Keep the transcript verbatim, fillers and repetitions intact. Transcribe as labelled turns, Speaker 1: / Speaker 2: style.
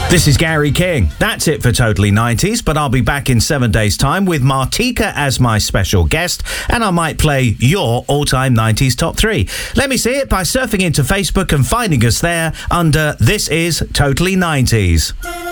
Speaker 1: This is Gary King. That's it for Totally nineties, but I'll be back in seven days' time with Martika as my special guest, and I might play your all-time nineties top three. Let me see it by surfing into Facebook and finding us there under This Is Totally nineties.